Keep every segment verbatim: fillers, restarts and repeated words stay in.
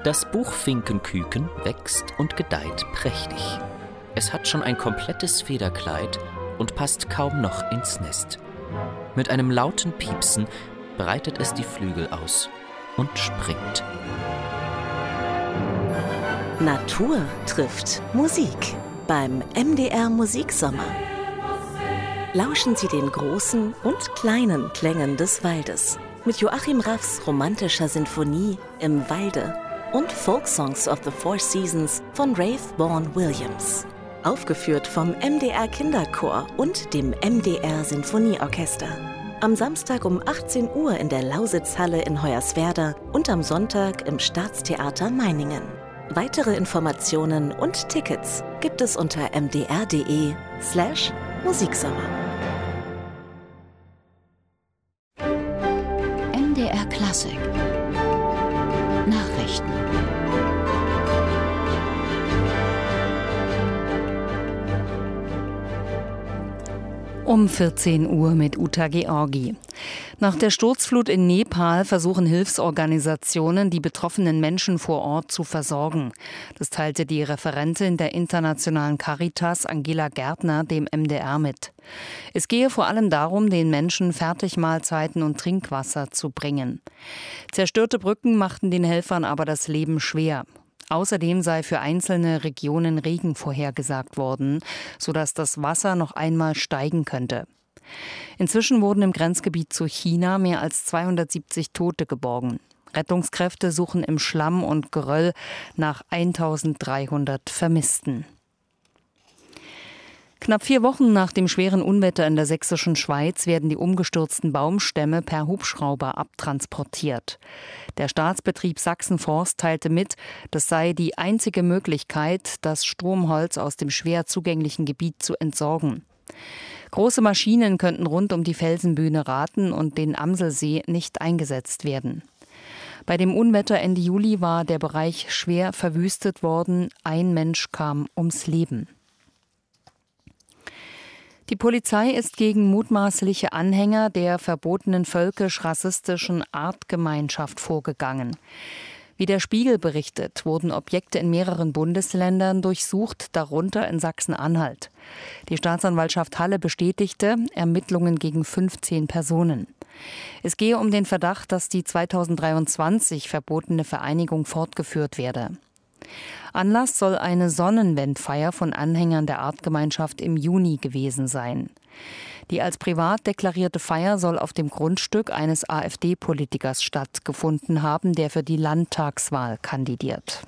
Das Buchfinkenküken wächst und gedeiht prächtig. Es hat schon ein komplettes Federkleid und passt kaum noch ins Nest. Mit einem lauten Piepsen breitet es die Flügel aus und springt. Natur trifft Musik beim M D R Musiksommer. Lauschen Sie den großen und kleinen Klängen des Waldes mit Joachim Raffs romantischer Sinfonie Im Walde und Folksongs of the Four Seasons von Rafe Vaughan Williams. Aufgeführt vom M D R Kinderchor und dem M D R Sinfonieorchester. Am Samstag um achtzehn Uhr in der Lausitzhalle in Hoyerswerda und am Sonntag im Staatstheater Meiningen. Weitere Informationen und Tickets gibt es unter mdr.de slash Musiksommer. M D R Klassik Nachrichten. Um vierzehn Uhr mit Uta Georgi. Nach der Sturzflut in Nepal versuchen Hilfsorganisationen, die betroffenen Menschen vor Ort zu versorgen. Das teilte die Referentin der internationalen Caritas, Angela Gärtner, dem M D R mit. Es gehe vor allem darum, den Menschen Fertigmahlzeiten und Trinkwasser zu bringen. Zerstörte Brücken machten den Helfern aber das Leben schwer. Außerdem sei für einzelne Regionen Regen vorhergesagt worden, sodass das Wasser noch einmal steigen könnte. Inzwischen wurden im Grenzgebiet zu China mehr als zweihundertsiebzig Tote geborgen. Rettungskräfte suchen im Schlamm und Geröll nach eintausenddreihundert Vermissten. Knapp vier Wochen nach dem schweren Unwetter in der sächsischen Schweiz werden die umgestürzten Baumstämme per Hubschrauber abtransportiert. Der Staatsbetrieb Sachsen-Forst teilte mit, das sei die einzige Möglichkeit, das Stromholz aus dem schwer zugänglichen Gebiet zu entsorgen. Große Maschinen könnten rund um die Felsenbühne raten und den Amselsee nicht eingesetzt werden. Bei dem Unwetter Ende Juli war der Bereich schwer verwüstet worden. Ein Mensch kam ums Leben. Die Polizei ist gegen mutmaßliche Anhänger der verbotenen völkisch-rassistischen Artgemeinschaft vorgegangen. Wie der Spiegel berichtet, wurden Objekte in mehreren Bundesländern durchsucht, darunter in Sachsen-Anhalt. Die Staatsanwaltschaft Halle bestätigte Ermittlungen gegen fünfzehn Personen. Es gehe um den Verdacht, dass die zweitausenddreiundzwanzig verbotene Vereinigung fortgeführt werde. Anlass soll eine Sonnenwendfeier von Anhängern der Artgemeinschaft im Juni gewesen sein. Die als privat deklarierte Feier soll auf dem Grundstück eines AfD-Politikers stattgefunden haben, der für die Landtagswahl kandidiert.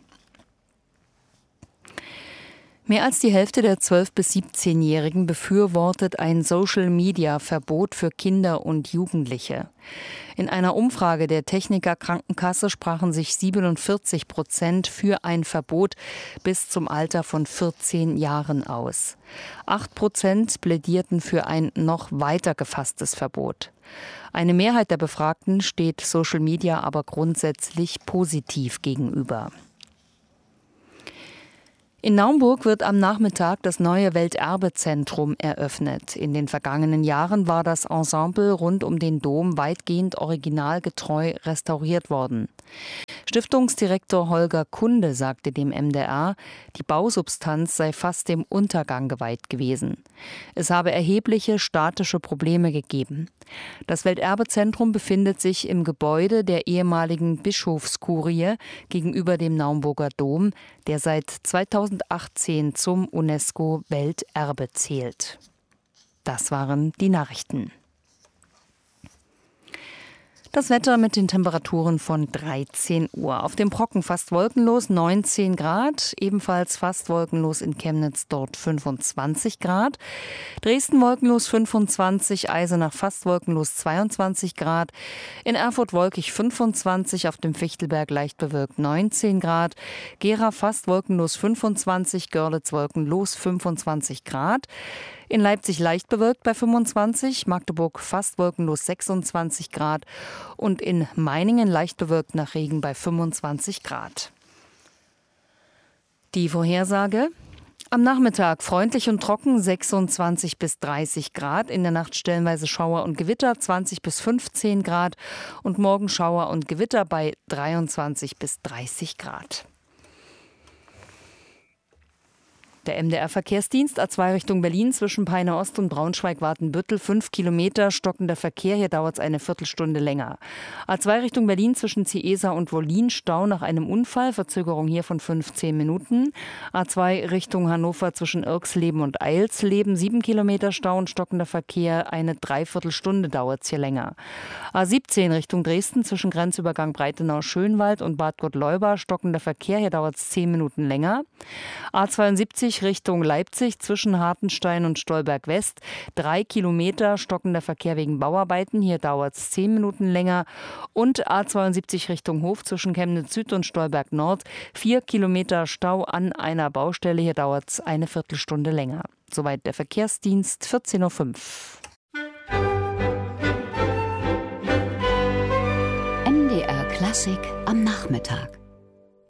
Mehr als die Hälfte der zwölf- bis siebzehnjährigen befürwortet ein Social-Media-Verbot für Kinder und Jugendliche. In einer Umfrage der Techniker Krankenkasse sprachen sich siebenundvierzig Prozent für ein Verbot bis zum Alter von vierzehn Jahren aus. acht Prozent plädierten für ein noch weiter gefasstes Verbot. Eine Mehrheit der Befragten steht Social Media aber grundsätzlich positiv gegenüber. In Naumburg wird am Nachmittag das neue Welterbezentrum eröffnet. In den vergangenen Jahren war das Ensemble rund um den Dom weitgehend originalgetreu restauriert worden. Stiftungsdirektor Holger Kunde sagte dem M D R, die Bausubstanz sei fast dem Untergang geweiht gewesen. Es habe erhebliche statische Probleme gegeben. Das Welterbezentrum befindet sich im Gebäude der ehemaligen Bischofskurie gegenüber dem Naumburger Dom, der seit zweitausendachtzehn zum UNESCO-Welterbe zählt. Das waren die Nachrichten. Das Wetter mit den Temperaturen von dreizehn Uhr. Auf dem Brocken fast wolkenlos, neunzehn Grad. Ebenfalls fast wolkenlos in Chemnitz, dort fünfundzwanzig Grad. Dresden wolkenlos fünfundzwanzig, Eisenach fast wolkenlos zweiundzwanzig Grad. In Erfurt wolkig fünfundzwanzig, auf dem Fichtelberg leicht bewölkt neunzehn Grad. Gera fast wolkenlos fünfundzwanzig, Görlitz wolkenlos fünfundzwanzig Grad. In Leipzig leicht bewölkt bei fünfundzwanzig, Magdeburg fast wolkenlos sechsundzwanzig Grad und in Meiningen leicht bewölkt nach Regen bei fünfundzwanzig Grad. Die Vorhersage: Am Nachmittag freundlich und trocken, sechsundzwanzig bis dreißig Grad. In der Nacht stellenweise Schauer und Gewitter, zwanzig bis fünfzehn Grad. Und morgen Schauer und Gewitter bei dreiundzwanzig bis dreißig Grad. Der M D R-Verkehrsdienst A zwei Richtung Berlin zwischen Peine Ost und Braunschweig-Watenbüttel. Fünf Kilometer stockender Verkehr. Hier dauert es eine Viertelstunde länger. A zwei Richtung Berlin zwischen Ciesa und Wollin. Stau nach einem Unfall. Verzögerung hier von fünfzehn Minuten. A zwei Richtung Hannover zwischen Irksleben und Eilsleben. Sieben Kilometer Stau und stockender Verkehr. Eine Dreiviertelstunde dauert es hier länger. A siebzehn Richtung Dresden zwischen Grenzübergang Breitenau-Schönwald und Bad Gottleuba. Stockender Verkehr. Hier dauert es zehn Minuten länger. A zweiundsiebzig Richtung Leipzig zwischen Hartenstein und Stolberg West. Drei Kilometer stockender Verkehr wegen Bauarbeiten. Hier dauert es zehn Minuten länger. Und A zweiundsiebzig Richtung Hof zwischen Chemnitz Süd und Stolberg Nord. Vier Kilometer Stau an einer Baustelle. Hier dauert es eine Viertelstunde länger. Soweit der Verkehrsdienst, vierzehn Uhr fünf. M D R Klassik am Nachmittag.